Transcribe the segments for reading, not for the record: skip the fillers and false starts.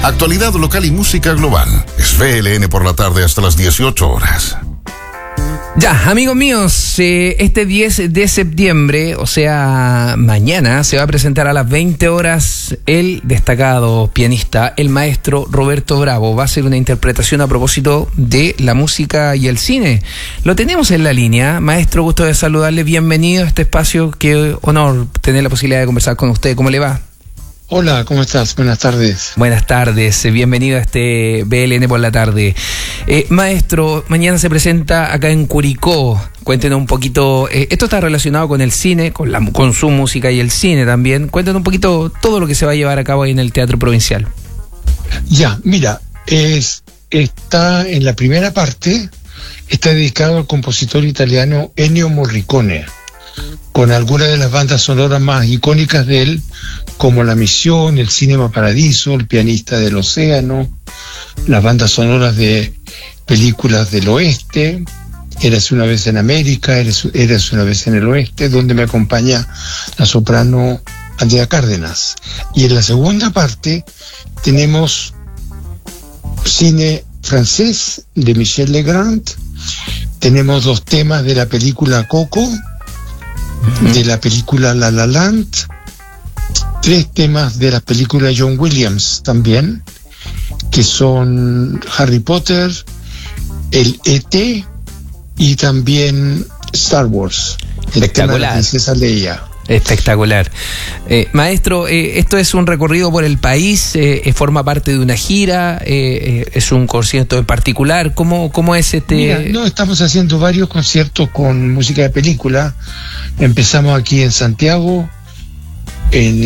Actualidad local y música global. Es VLN por la tarde hasta las 18 horas. Ya, amigos míos, este 10 de septiembre, o sea, mañana, se va a presentar a las 20 horas el destacado pianista, el maestro Roberto Bravo. Va a hacer una interpretación a propósito de la música y el cine. Lo tenemos en la línea. Maestro, gusto de saludarle. Bienvenido a este espacio. Qué honor tener la posibilidad de conversar con usted. ¿Cómo le va? Hola, ¿cómo estás? Buenas tardes. Buenas tardes, bienvenido a este BLN por la tarde. Maestro, mañana se presenta acá en Curicó. Cuéntenos un poquito, esto está relacionado con el cine, con su música y el cine también. Cuéntenos un poquito todo lo que se va a llevar a cabo ahí en el Teatro Provincial. Ya, mira, está en la primera parte, está dedicado al compositor italiano Ennio Morricone, con algunas de las bandas sonoras más icónicas de él, como La Misión, El Cinema Paradiso, El Pianista del Océano, las bandas sonoras de películas del oeste, Érase una vez en América, Érase una vez en el oeste, donde me acompaña la soprano Andrea Cárdenas. Y en la segunda parte tenemos cine francés de Michel Legrand, tenemos 2 temas de la película Coco, de la película La La Land, 3 temas de la película John Williams también, que son Harry Potter, el E.T. y también Star Wars, el tema de la princesa Leia. Espectacular. Maestro, esto es un recorrido por el país, forma parte de una gira, es un concierto en particular. ¿Cómo es este? Mira, no, estamos haciendo varios conciertos con música de película. Empezamos aquí en Santiago, en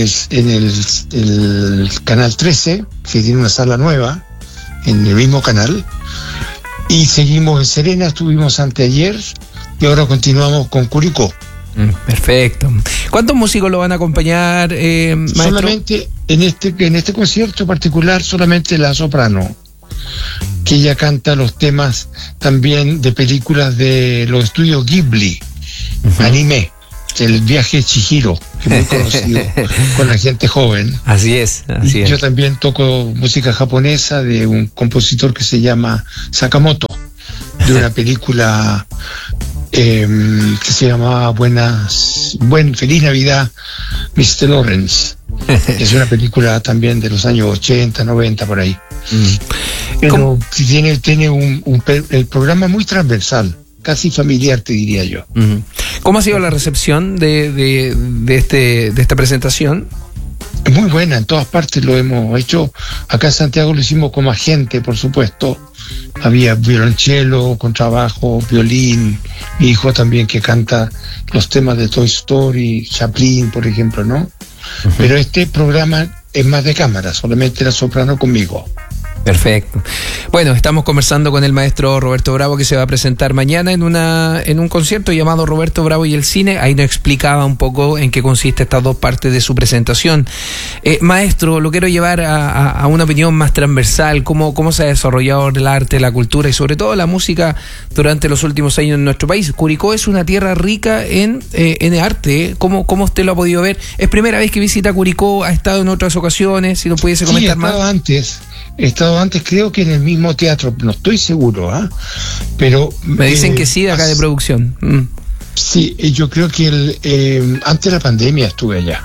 el canal 13, que tiene una sala nueva, en el mismo canal, y seguimos en Serena, estuvimos anteayer, y ahora continuamos con Curicó. Perfecto. ¿Cuántos músicos lo van a acompañar, maestro? Solamente en este concierto particular, solamente la soprano, que ella canta los temas también de películas de los estudios Ghibli, anime, el viaje de Chihiro, que es muy conocido con la gente joven. Así es. Yo también toco música japonesa de un compositor que se llama Sakamoto, de una película que se llamaba Feliz Navidad, Mr. Lawrence. Es una película también de los años 80, 90, por ahí. Pero tiene el programa muy transversal, casi familiar, te diría yo. ¿Cómo ha sido la recepción de esta presentación? Muy buena, en todas partes lo hemos hecho. Acá en Santiago lo hicimos con más gente, por supuesto. Había violonchelo, contrabajo, violín, mi hijo también que canta los temas de Toy Story, Chaplin, por ejemplo, ¿no? Pero este programa es más de cámara, solamente la soprano conmigo. Perfecto. Bueno, estamos conversando con el maestro Roberto Bravo, que se va a presentar mañana en un concierto llamado Roberto Bravo y el cine. Ahí nos explicaba un poco en qué consiste estas 2 partes de su presentación. Maestro, lo quiero llevar a una opinión más transversal, cómo se ha desarrollado el arte, la cultura y sobre todo la música durante los últimos años en nuestro país. Curicó es una tierra rica en arte, ¿Cómo usted lo ha podido ver? ¿Es primera vez que visita Curicó? ¿Ha estado en otras ocasiones? Si nos pudiese comentar más. He estado antes, creo que en el mismo teatro, no estoy seguro, pero me dicen que sí, de acá de producción. Sí, yo creo que antes de la pandemia estuve allá.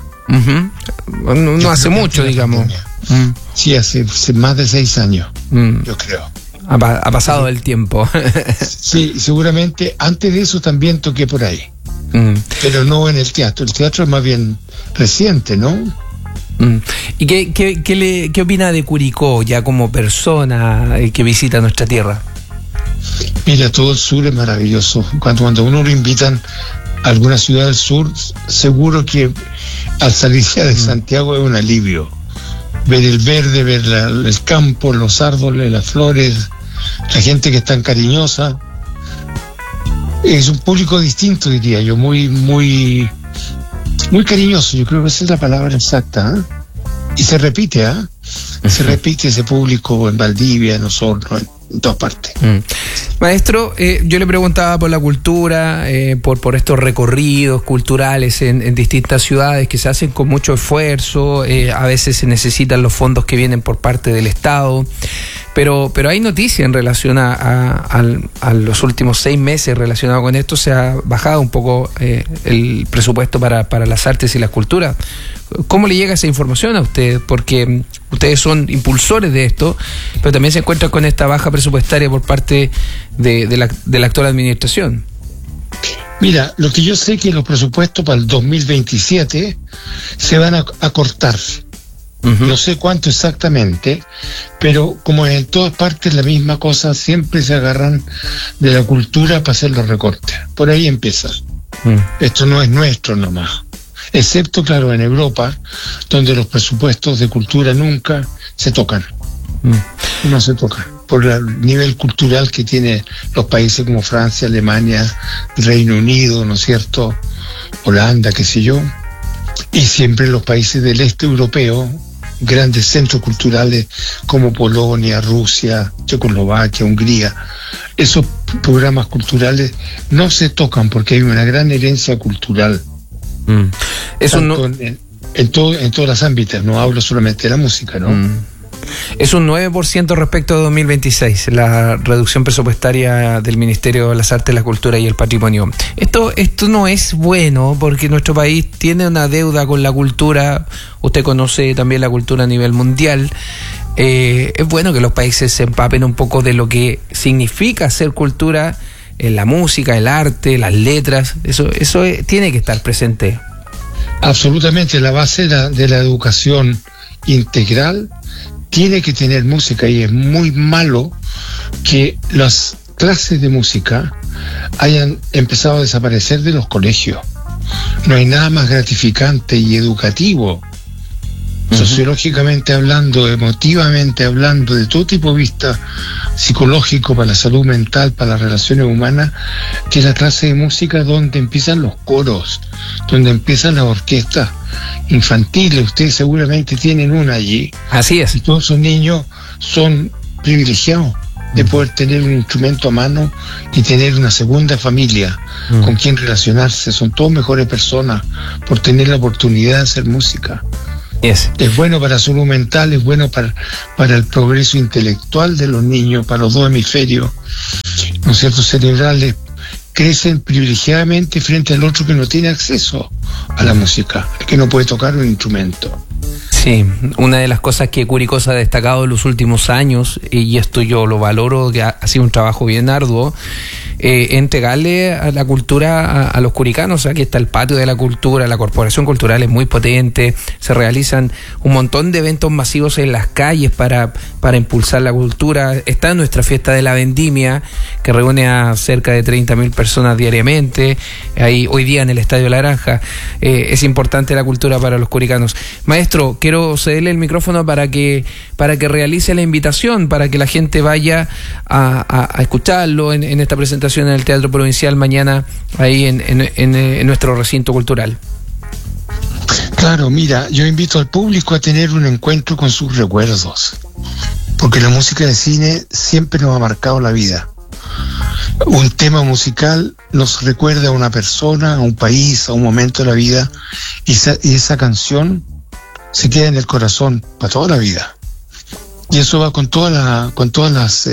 No hace mucho, digamos. Sí, hace más de 6 años, yo creo. Ha pasado el tiempo. Sí, seguramente antes de eso también toqué por ahí, pero no en el teatro. El teatro es más bien reciente, ¿no? ¿Y qué opina de Curicó ya como persona que visita nuestra tierra? Mira, todo el sur es maravilloso. Cuando uno lo invitan a alguna ciudad del sur, seguro que al salir ya de Santiago es un alivio. Ver el verde, ver el campo, los árboles, las flores, la gente que es tan cariñosa. Es un público distinto, diría yo, muy cariñoso, yo creo que esa es la palabra exacta, Y se repite, se repite ese público en Valdivia, en Osorno, en todas partes. Maestro, yo le preguntaba por la cultura, por estos recorridos culturales en distintas ciudades que se hacen con mucho esfuerzo, a veces se necesitan los fondos que vienen por parte del Estado, pero hay noticias en relación a los últimos 6 meses relacionados con esto. Se ha bajado un poco el presupuesto para las artes y las culturas. ¿Cómo le llega esa información a usted? Porque ustedes son impulsores de esto, pero también se encuentran con esta baja presupuestaria por parte de la actual administración. Mira, lo que yo sé es que los presupuestos para el 2027 se van a cortar. No sé cuánto exactamente, pero como en todas partes la misma cosa, siempre se agarran de la cultura para hacer los recortes. Por ahí empieza. Esto no es nuestro nomás. Excepto, claro, en Europa, donde los presupuestos de cultura nunca se tocan. No se tocan. Por el nivel cultural que tienen los países como Francia, Alemania, Reino Unido, ¿no es cierto? Holanda, qué sé yo. Y siempre los países del este europeo, grandes centros culturales como Polonia, Rusia, Checoslovaquia, Hungría, esos programas culturales no se tocan porque hay una gran herencia cultural. Eso en todos los ámbitos, no hablo solamente de la música, ¿no? Es un 9% respecto a 2026, la reducción presupuestaria del Ministerio de las Artes, la Cultura y el Patrimonio. Esto no es bueno porque nuestro país tiene una deuda con la cultura. Usted conoce también la cultura a nivel mundial. Es bueno que los países se empapen un poco de lo que significa hacer cultura en la música, el arte, las letras. Eso tiene que estar presente. Absolutamente, la base de la educación integral tiene que tener música, y es muy malo que las clases de música hayan empezado a desaparecer de los colegios. No hay nada más gratificante y educativo, sociológicamente hablando, emotivamente hablando, de todo tipo de vista psicológico, para la salud mental, para las relaciones humanas, que la clase de música donde empiezan los coros, donde empiezan las orquestas infantiles. Ustedes seguramente tienen una allí. Así es. Y todos esos niños son privilegiados de poder tener un instrumento a mano y tener una segunda familia con quien relacionarse. Son todos mejores personas por tener la oportunidad de hacer música. Yes. Es bueno para la salud mental, es bueno para el progreso intelectual de los niños, para los dos hemisferios, ¿no es cierto?, cerebrales. Crecen privilegiadamente frente al otro que no tiene acceso a la música, el que no puede tocar un instrumento. Sí, una de las cosas que Curicó se ha destacado en los últimos años, y esto yo lo valoro, que ha sido un trabajo bien arduo, entregarle a la cultura a los curicanos. Aquí está el patio de la cultura, la corporación cultural es muy potente, se realizan un montón de eventos masivos en las calles para impulsar la cultura. Está nuestra fiesta de la vendimia, que reúne a cerca de 30.000 personas diariamente, ahí hoy día en el Estadio La Granja. Es importante la cultura para los curicanos. Maestro, quiero cederle el micrófono para que realice la invitación, para que la gente vaya a escucharlo en esta presentación en el Teatro Provincial mañana, ahí en nuestro recinto cultural. Claro, mira, yo invito al público a tener un encuentro con sus recuerdos, porque la música de cine siempre nos ha marcado la vida. Un tema musical nos recuerda a una persona, a un país, a un momento de la vida, y esa canción se queda en el corazón para toda la vida. Y eso va con todas las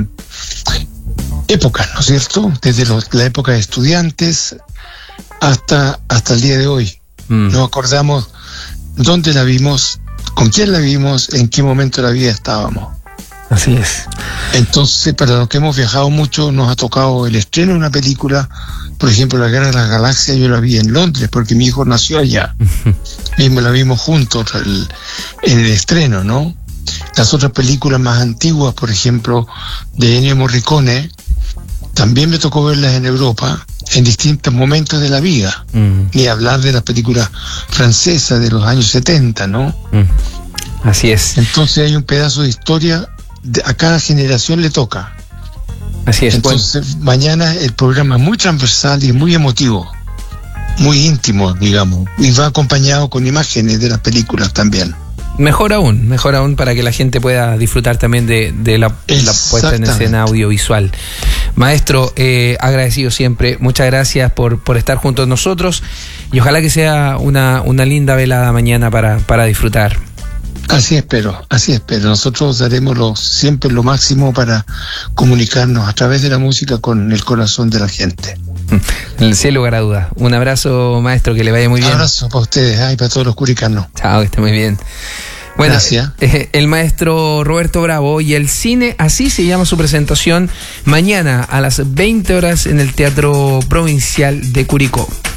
épocas, ¿no es cierto? Desde la época de estudiantes hasta el día de hoy. Nos acordamos dónde la vimos, con quién la vimos, en qué momento de la vida estábamos. Así es. Entonces, para los que hemos viajado mucho, nos ha tocado el estreno de una película, por ejemplo, La Guerra de las Galaxias. Yo la vi en Londres porque mi hijo nació allá. Mismo la vimos juntos en el estreno, ¿no? Las otras películas más antiguas, por ejemplo, de Ennio Morricone, también me tocó verlas en Europa, en distintos momentos de la vida. Ni hablar de las películas francesas de los años 70, ¿no? Así es. Entonces hay un pedazo de historia, a cada generación le toca. Así es. Entonces, mañana el programa es muy transversal y muy emotivo, muy íntimo, digamos, y va acompañado con imágenes de las películas también. Mejor aún para que la gente pueda disfrutar también de la puesta en escena audiovisual. Maestro, agradecido siempre, muchas gracias por estar junto a nosotros y ojalá que sea una linda velada mañana para disfrutar. Así espero. Nosotros daremos siempre lo máximo para comunicarnos a través de la música con el corazón de la gente. Sin lugar a dudas. Un abrazo, maestro, que le vaya muy bien. Un abrazo para ustedes y para todos los curicanos. Chao, que esté muy bien. Bueno, gracias. El maestro Roberto Bravo y el cine, así se llama su presentación, mañana a las 20 horas en el Teatro Provincial de Curicó.